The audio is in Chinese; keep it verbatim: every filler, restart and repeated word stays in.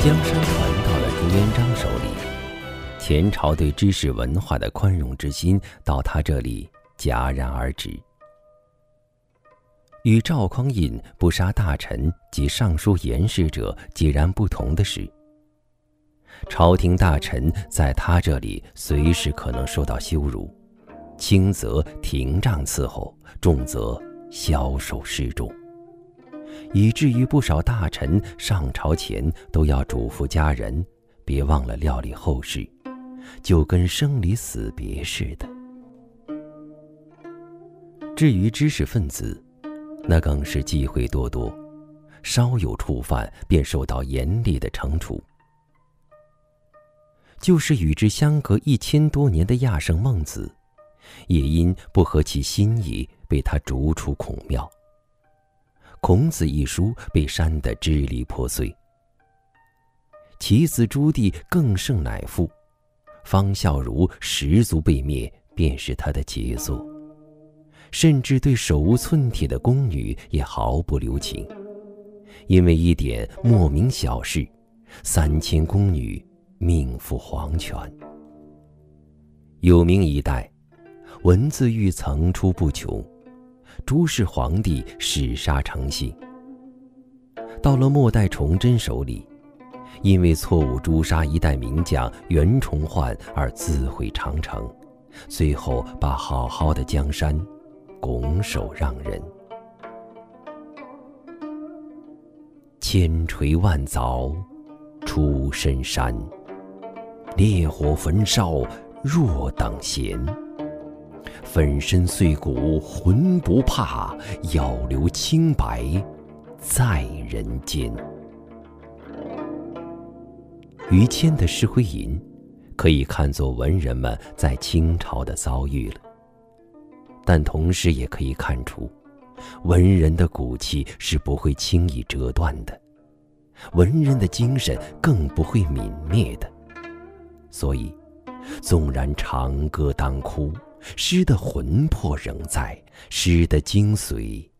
江山传到了朱元璋手里，前朝对知识文化的宽容之心到他这里戛然而止。与赵匡胤不杀大臣及尚书言事者截然不同的是，朝廷大臣在他这里随时可能受到羞辱，轻则廷杖伺候，重则枭首示众，以至于不少大臣上朝前都要嘱咐家人别忘了料理后事，就跟生离死别似的。至于知识分子，那更是忌讳多多，稍有触犯便受到严厉的惩处。就是与之相隔一千多年的亚圣孟子，也因不合其心意被他逐出孔庙。孔子一书被删得支离破碎。其子朱棣更胜乃父，方孝孺十族被灭，便是他的杰作。甚至对手无寸铁的宫女也毫不留情，因为一点莫名小事，三千宫女命赴黄泉。有名一代，文字狱层出不穷，朱氏皇帝弑杀成性。到了末代崇祯手里，因为错误诛杀一代名将袁崇焕而自毁长城，最后把好好的江山拱手让人。千锤万凿出深山，烈火焚烧若等闲。粉身碎骨浑不怕，要留清白在人间。于谦的诗徽吟可以看作文人们在清朝的遭遇了，但同时也可以看出，文人的骨气是不会轻易折断的，文人的精神更不会泯灭的。所以纵然长歌当哭，诗的魂魄仍在，诗的精髓